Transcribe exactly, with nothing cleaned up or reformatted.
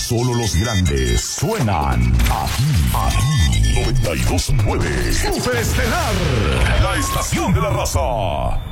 Solo los grandes suenan aquí, aquí. noventa y dos punto nueve. Superestelar, la estación de la raza.